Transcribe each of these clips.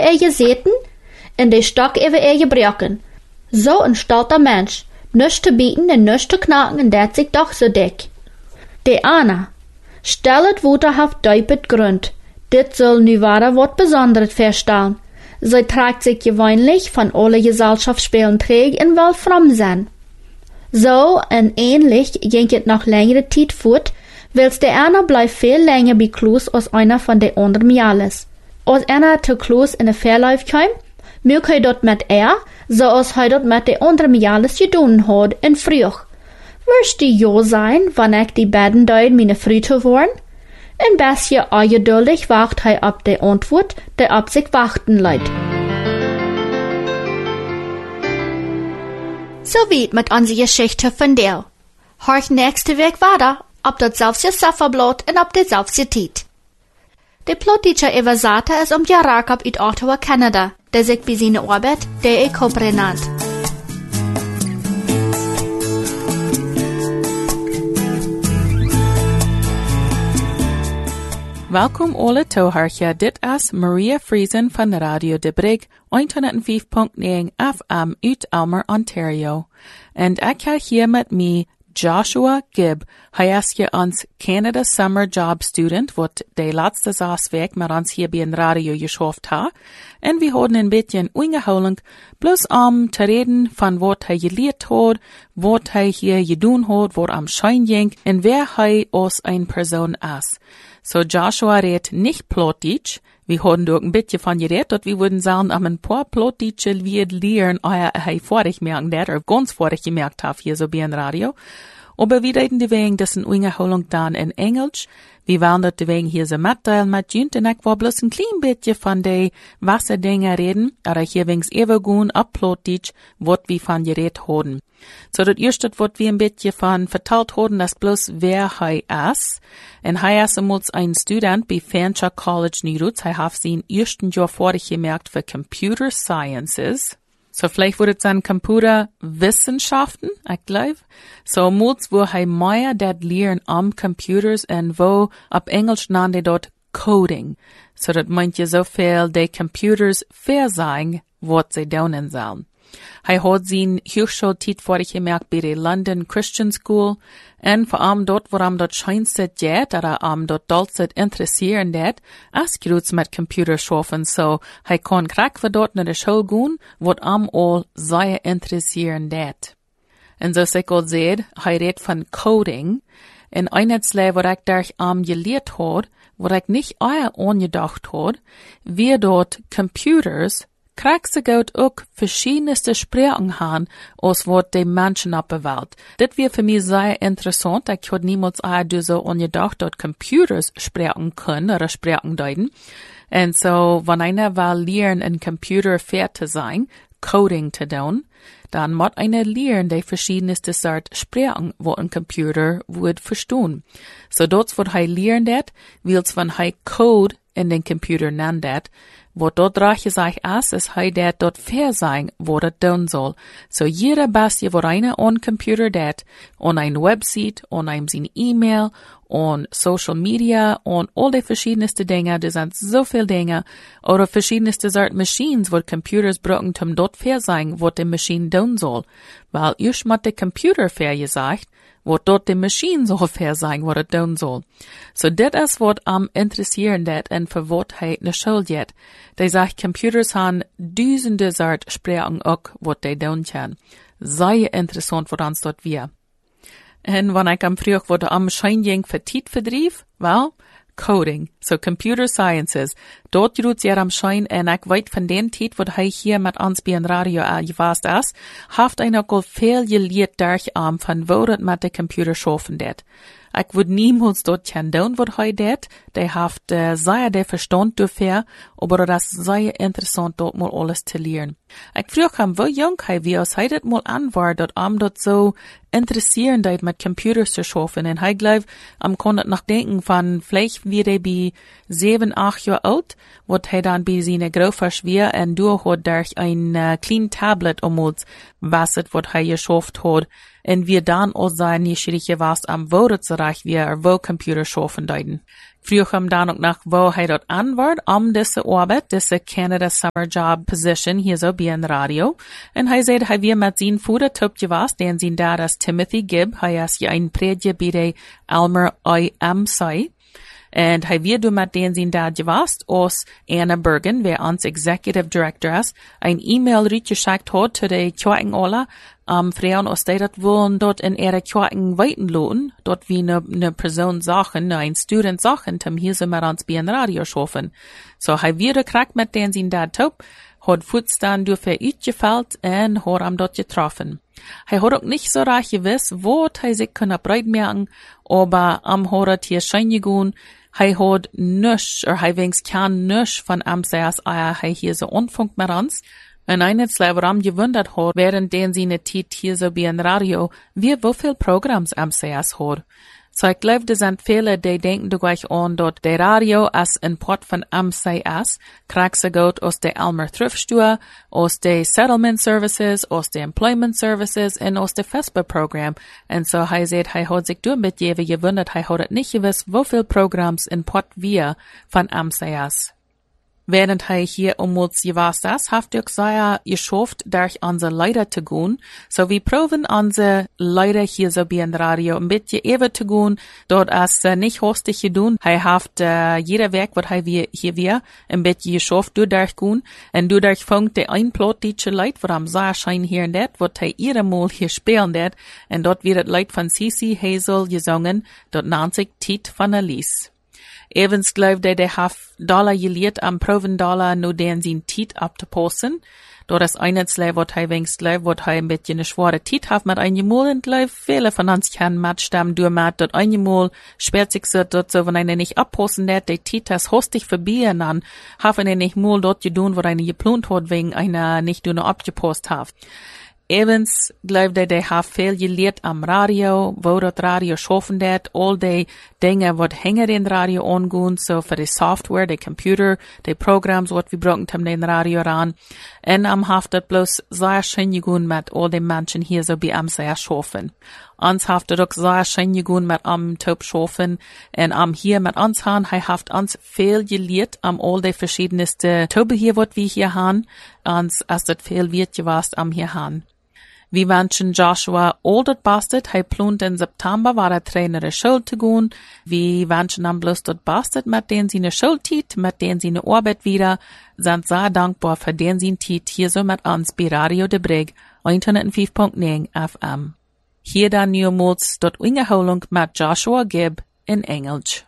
je zitten en de stok over je breken. Zo een stolter mens, niets te bieten en niets te knaken en dat zich toch zo dik. De Anna, stel het waterhaft duipet grund. Dit zal nu ware wat Besonderes verstellen. Zij tragt zich gewöhnlich van alle Gesellschaftsspielen träg en wel fromm zijn. Zo en ähnlich ging het nog längere tijd voort, wils de Anna blijft veel langer bij Kloos als einer van de anderen Miales. Als einer te Kloos in de verlauf kwam, mög hij dat met zoals hij dat met de andere Miales gedaan had en vroeg. Wirst die jo zijn, wanneer ik die beiden duiden mijn vrouw te worden? Een beetje ongeduldig wacht hij op de antwoord, die op zich wachten leidt. So weit mit onze Geschichte von deel. Horch nächste week verder, op datzelfde Safferblad en op dezelfde tijd. De plottische Evasata is Jakob uit Ottawa, Canada, der sich bij zijn arbeid de Cobra nannt. Welkom alle toehoorders. Dit is Maria Friesen van Radio De Brig, 105.9 FM uit Elmer, Ontario. En ik ga hier met mij Joshua Gibb. Hij is hier ons Canada Summer Job Student, wat de laatste 6 weken met ons hier bij een radio geschaft ha. En we hadden een beetje ingehouden, bloos om te reden van wat hij geleerd had, wat hij hier gedaan had, wat am Schein ging, en wer hij als een persoon is. So Joshua redt nicht Plattdeutsch. Wir haben doch ein bisschen von geredet, dass wir würden sagen, am ein paar Plattdeutsche wir lernen, er vorig merken dat, oder ganz vorig gemerkt hat, hier so bei ein Radio. Aber wir reden die wegen, das in Ungeholung dann in Englisch. Wir waren dort die wegen hier so mitteilen mit Jünt, und ich war bloß ein klein bisschen von de Wasserdinge reden, aber hier wenigstens ewergun ab Plattdeutsch, was wir von geredet haben. So, das erste, was wir ein bisschen von vertelt haben, das bloß wer er ist. Und er ist einmal ein Student bei Fanshawe College Nirutz. Er hat sein ersten Jahr vorig gemerkt für Computer Sciences. So, vielleicht wurde es dann Computerwissenschaften, ich glaube. So, muts, wo er mehr dat lernen am Computers und wo, ab Englisch nannte dort Coding. So, das meint ja so viel, die Computers versagen, was sie tun sollen. Hij had zijn Hochschultijd vorig gemerkt bij de London Christian School en vor allem dort, waarom dat schijnste jet, dat dat dolzet interesseren dat, als geroets met computer schaffen, so hij kon krak voor dort naar de school gaan, wat al zeer interesseren dat. En zoals ik al zei, hij redt van coding, en eindelijk wat ik daar geleerd had, wat ik niet aangedacht had, wie dort computers krijgt ze goud ook verschiedenste sprachen haben, als wat de mensen op de wereld. Dit weer voor mij zeer interessant. Ik had niemals so angedacht, dat computers sprachen können oder sprachen deuten. En so, wenn einer will lernen, een computer fair te zijn, coding te doen, dann moet einer lernen, die verschiedenste soort sprachen, wat een computer would verstaan. So, dat wat hij lernt dat, wils van hij code in den computer nennt dat, wat dort draag gezegd is hij dat dort fair zijn wat het doen zal. So jeder bestje wat einer on computer dat, on een website, on een zijn e-mail, on social media, on al die verschiedenste dingen, er zijn zoveel dingen, oder verschiedenste soort machines wat computers gebruiken om dort fair zijn wat de machine doen zal. Weil eerst moet de computer fair gezegd, wat dort de machine zal fair zijn wat het doen zal. So dit is wat am interesseren dat en voor wat hij naar school gaat. Die zegt computers han duizenden soort sprachen ook wat die doen kan. Zeer interessant wat ons dat weer. En wanneer ik am vroeg wat am schijn ging voor tijdverdrijf, wel, coding, so computer sciences. Dort doet ze am schijn en ik weet van den tijd wat hij hier met ons bij een radio geweest is, heeft hij ook al veel geleerd daar van wo dat met de computer schaffen dat. Ik would niemals dort gaan doen wat hij deed. Die heeft zeer de verstand dafür, aber das is zeer interessant dort mal alles te leren. Ik vroeg hem, wo jong hij wie als hij dat mal aanwaar, dat dat zo interesseren deed met computers te schaffen. En hij geloof, kon het nog denken van, vielleicht wie hij bij 7, 8 jaar oud, wat hij dan bij zijn grootvader weer en door had daar een klein tablet omhoog, was het wat hij geschaft had. en wir dann auch sehr neugierig gewesen am Woordenbereich wir wo Computer schaffen deuten. Vroeg hem dan ook nach wo hij dat antwoord om deze arbeid, deze Canada Summer Job Position hier zo bij een radio. En hij zei hij weer met zijn voeder tupje was, den zijn dad als Timothy Gibb, hij is je een predje bij de Elmer IMC. En hij weer doen met den zijn dad gewast, als Anna Bergen, wer ons Executive Director is, een e-mail geschickt had to de Kwijting alle, Frauen aus der dat wollen dort in ihre Kwijting weitenloten, dort wie ne Person Sachen, ein Student Sachen, zum hier so mit uns bei ein Radio schaffen. So, hij weer gekriegt mit den zijn dad top, hat Fuß dann durch uitgefällt en hat am dort getroffen. Hij had ook nicht so recht gewiss, wo hij sich können breit merken, aber am hat hier schein gegaan, hij had nisch, hij wenigstens kan nisch von am seas hij hier so onfunkt mit uns. En eines warum gewundert hat, während den sie ne Tit hier so bei ein Radio, wie wieviel Programms am CS hat. So ich glaube, das sind viele, die denken du gleich an, dort der Radio als ein Port von am CS, kriegst sie gut aus der Elmer Thriftstore, aus der Settlement Services, aus der Employment Services und aus der FESPA-Programm. Und so hij sagt, hij hat sich damit gewundert, hij hat nicht gewiss, wieviel Programms in Port wir von am CS. Während hij hier uns gewasst ist, haft ich sehr geschafft, durch unsere Leiter zu gehen. So wir proben unsere Leiter hier so bei ein Radio ein bisschen ever zu gehen. Dort ist nicht hostig gedun. Hij haft jeder Werk, was hij hier wir, ein bisschen geschafft durchgehen. Und dadurch fängt der Einplot die Leute, was am sehr schein hier und dort, was hij ihre Mal hier spielen dort. Und dort wird Leute von Cici Hazel gesungen, dort nannt sich Tit von Alice. Evans glaubt der $50 geliert am $1 nur den sin Tit abzuposten. Dort ist eines was hij wenigstens glaubt, was hij ein bisschen eine schwere Tit hat mit einem Mal und glaubt, viele von uns können Matchstamm durchmachen, dort ein Mal sperrt sich so, dort so, wenn einer nicht abposten der Tit ist hostig vorbei und dann haben er nicht mal dort gedun, wo einer geplant hat, wegen einer nicht nur abgepost hat. Evans glaubt der hat viel gelehrt am Radio, wo das Radio schaffen wird, all die Dinge, was hängen den Radio angehen, so für die Software, die Computer, die Programms, was wir brauchen, um den Radio ran. Und am haftet bloß sehr schön gegeben mit all den Menschen hier so bei am sehr schaffen. Uns haftet auch sehr schön gegeben mit am Top schaffen. Und am hier mit uns haben, haft uns viel gelehrt am all die verschiedenste Tobe hier, was wir hier haben. Uns ist das viel wird gewast am hier haben. Wie wünschen Joshua Oldert Bastet, hij plant in September war der Trainer der Schule zu gehen. Wie wünschen am bloß dort Bastet, mit denen sie eine Schultit, mit denen sie eine Arbeit wieder, sind sehr dankbar für den sie Tit hier so mit uns bei Radio de Brig, 105.9 FM. Hier dann niemals dort Wiederholung mit Joshua Gibb in Englisch.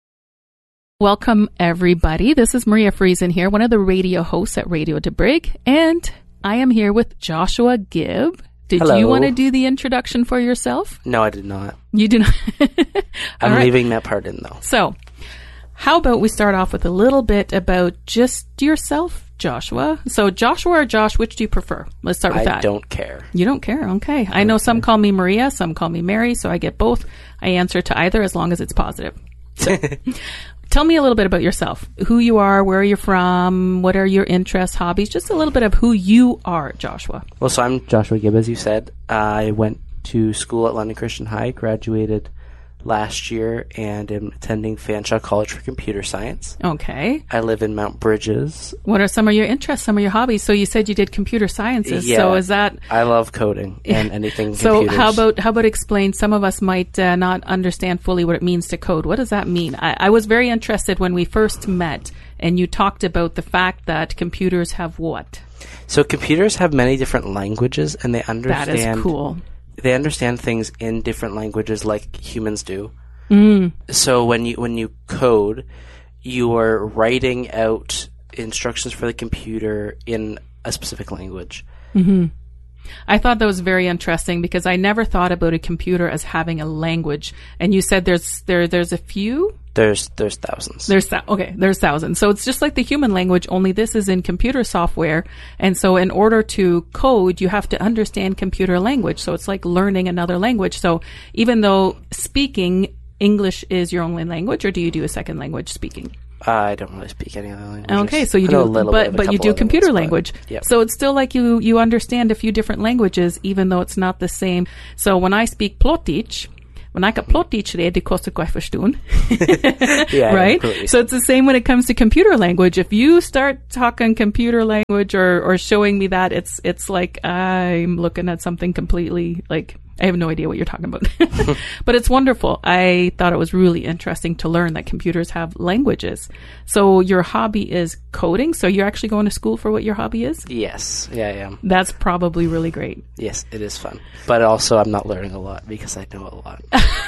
Welcome everybody. This is Maria Friesen here, one of the radio hosts at Radio de Brig, and I am here with Joshua Gibb. Did Hello. You want to do the introduction for yourself? No, I did not. You do not. I'm All right. leaving that part in, though. So, how about we start off with a little bit about just yourself, Joshua? So, Joshua or Josh, which do you prefer? Let's start with that. I don't care. You don't care? Okay. I know some call me Maria, some call me Mary, so I get both. I answer to either as long as it's positive. So, tell me a little bit about yourself. Who you are, where you're from, what are your interests, hobbies, just a little bit of who you are, Joshua. Well, so I'm Joshua Gibb, as you said. I went to school at London Christian High, graduated last year, and am attending Fanshawe College for Computer Science. Okay. I live in Mount Bridges. What are some of your interests, some of your hobbies? So you said you did computer sciences. Yeah, so is that... I love coding and anything So computers. how about explain, some of us might not understand fully what it means to code. What does that mean? I was very interested when we first met and you talked about the fact that computers have what? So computers have many different languages, and they understand... That is cool. They understand things in different languages like humans do. Mm. So when you code, you are writing out instructions for the computer in a specific language. Mm-hmm. I thought that was very interesting because I never thought about a computer as having a language. And you said there's a few? There's thousands. There's thousands. So it's just like the human language, only this is in computer software. And so in order to code, you have to understand computer language. So it's like learning another language. So even though speaking English is your only language, or do you do a second language speaking? I don't really speak any other languages. Okay, so you I know do, a little bit of a but you couple do other computer ones, but- language. Yep. So it's still like you understand a few different languages, even though it's not the same. So when I speak Plotich, when I kan Plotich rede, kostar jag förstån. Yeah, Right? completely. So it's the same when it comes to computer language. If you start talking computer language or showing me that, it's like I'm looking at something completely like I have no idea what you're talking about. But it's wonderful. I thought it was really interesting to learn that computers have languages. So your hobby is coding. So you're actually going to school for what your hobby is? Yes. Yeah, I am. That's probably really great. Yes, it is fun. But also, I'm not learning a lot because I know a lot.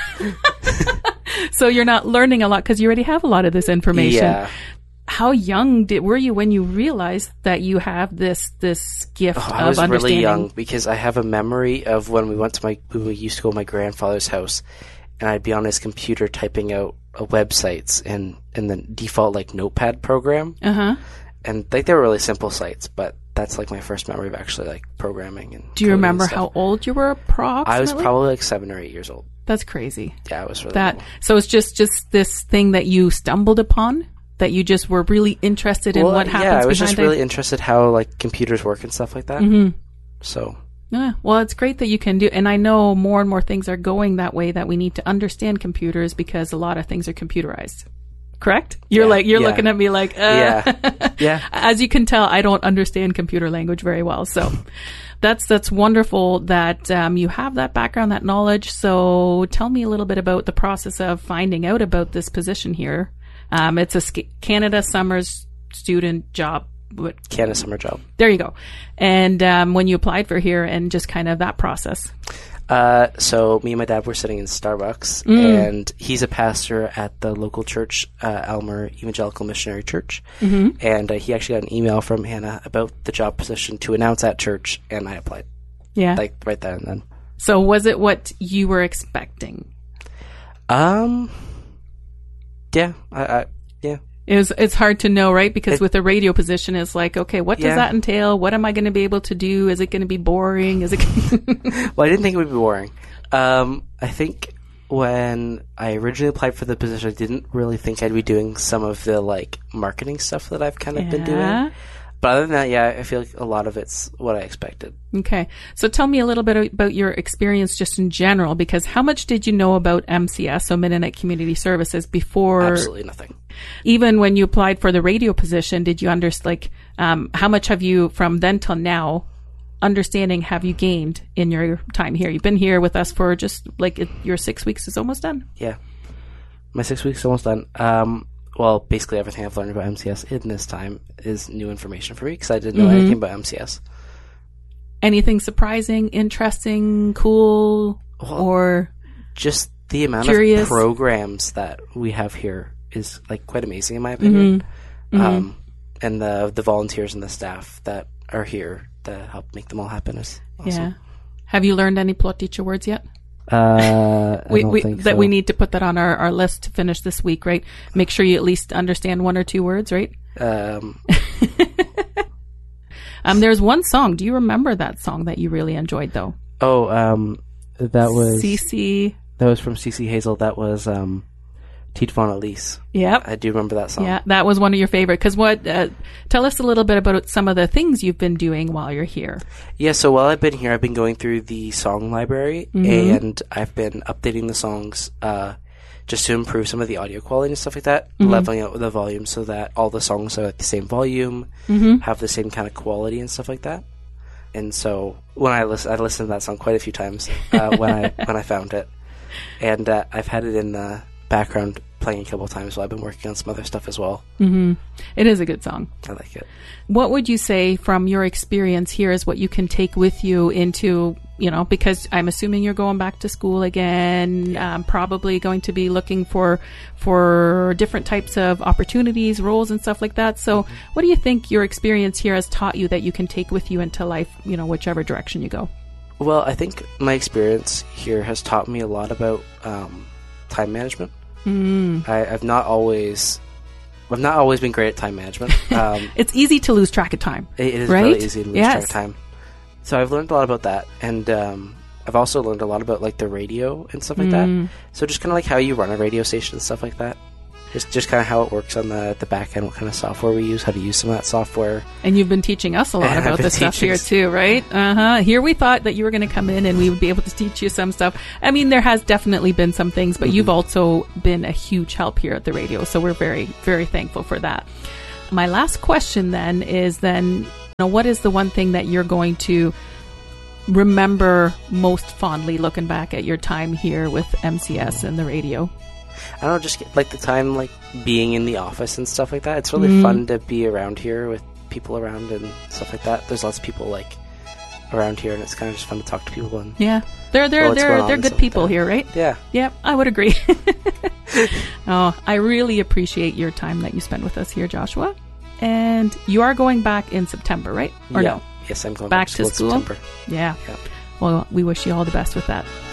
So you're not learning a lot because you already have a lot of this information. Yeah. How young were you when you realized that you have this gift I of was understanding? really young because I have a memory of when we used to go to my grandfather's house, and I'd be on his computer typing out websites in the default like Notepad program, and like they were really simple sites, but that's like my first memory of actually like programming and. Do you coding and remember stuff. how old you were approximately? I was probably like 7 or 8 years old. That's crazy. Yeah, I was really That little. so it's just this thing that you stumbled upon, that you just were really interested in what happens. Yeah, I was behind just it. really interested how like computers work and stuff like that. Mm-hmm. So Yeah, well, it's great that you can do, and I know more and more things are going that way, that we need to understand computers because a lot of things are computerized. Correct? You're Yeah. looking at me like, yeah, yeah. As you can tell, I don't understand computer language very well. So that's wonderful that you have that background, that knowledge. So tell me a little bit about the process of finding out about this position here. It's a Canada Summers student job. Canada summer job. There you go. And when you applied for here and just kind of that process. So me and my dad were sitting in Starbucks, and he's a pastor at the local church, Elmer Evangelical Missionary Church. And he actually got an email from Hannah about the job position to announce at church, and I applied. Yeah. Like right there and then. So was it what you were expecting? Yeah, yeah. It's hard to know, right? Because with a radio position, it's like, okay, what does Yeah. that entail? What am I going to be able to do? Is it going to be boring? Is it? Well, I didn't think it would be boring. I think when I originally applied for the position, I didn't really think I'd be doing some of the like marketing stuff that I've kind of been Yeah. doing. But other than that, yeah, I feel like a lot of it's what I expected. Okay. So tell me a little bit about your experience just in general, because how much did you know about MCS, so Mennonite Community Services, before? Absolutely nothing. Even when you applied for the radio position, did you understand, how much have you, from then till now, understanding have you gained in your time here? You've been here with us for just like your 6 weeks is almost done. Yeah. My 6 weeks is almost done. Well, basically everything I've learned about MCS in this time is new information for me because I didn't know anything about MCS. Anything surprising, interesting, cool, or Just the amount Curious. of programs that we have here is like quite amazing in my opinion. And the volunteers and the staff that are here to help make them all happen is awesome. yeah. Have you learned any Plotich words yet? I don't think so. We need to put that on our list to finish this week, right? Make sure you at least understand 1 or 2 words, right? There's one song. Do you remember that song that you really enjoyed, though? That was CC. That was from CC Hazel. That was Tiet Von Elise. Yep. I do remember that song. Yeah, that was one of your favorite. Because tell us a little bit about some of the things you've been doing while you're here. Yeah, so while I've been here, I've been going through the song library, and I've been updating the songs just to improve some of the audio quality and stuff like that, leveling out the volume so that all the songs are at the same volume, have the same kind of quality and stuff like that. And so when I listened to that song quite a few times when I found it, and I've had it in the background playing a couple of times while I've been working on some other stuff as well. It is a good song. I like it. What would you say from your experience here is what you can take with you into, because I'm assuming you're going back to school again, probably going to be looking for different types of opportunities, roles and stuff like that. So what do you think your experience here has taught you that you can take with you into life, whichever direction you go? Well, I think my experience here has taught me a lot about time management. I've not always been great at time management. It's easy to lose track of time. It is right? really easy to lose Yes. track of time. So I've learned a lot about that, and I've also learned a lot about like the radio and stuff like that. So just kind of like how you run a radio station and stuff like that. Just kind of how it works on the back end, what kind of software we use, how to use some of that software. And you've been teaching us a lot And I've about been this stuff teaching here us. too, right? Here we thought that you were going to come in and we would be able to teach you some stuff. I mean, there has definitely been some things, but you've also been a huge help here at the radio. So we're very, very thankful for that. My last question then is what is the one thing that you're going to remember most fondly looking back at your time here with MCS and the radio? I don't know, just like the time, like being in the office and stuff like that. It's really fun to be around here with people around and stuff like that. There's lots of people like around here, and it's kind of just fun to talk to people. And Yeah, they're what's going on they're and good stuff like people that. here, right? Yeah, Yep, I would agree. Oh, I really appreciate your time that you spend with us here, Joshua. And you are going back in September, right? Or yeah. no? Yes, I'm going Back back to to school school? in September. Yeah. Yeah. Well, we wish you all the best with that.